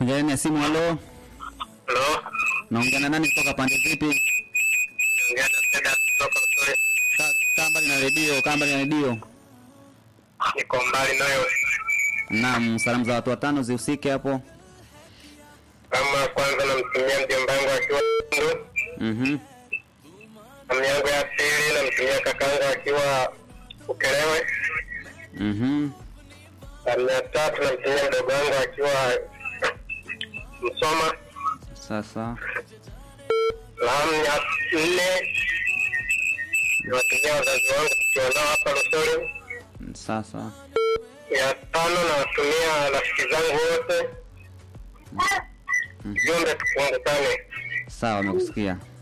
Kwenye laini ya simu, halo. Hello. Naongea na nani kutoka pande zipi? Naongea na Seda kutoka Mtore. Kaa mbali na redio. Niko mbali nayo. Naam, salamu za watu watano zihusike hapo. Kama kwanza namtumia mjomba wangu akiwa Ndo. Salamu yangu ya pili namtumia kakangu akiwa Ukelewe. Salamu ya tatu namtumia mdogo wangu akiwa Msoma. Sasa. Salamu ya nne nawatumia wazazi wangu tukiwa nao hapa Lusori. Sasa. Ya tano nawatumia rafiki zangu wote. Jumbe tupungukane. Sawa, nimekusikia.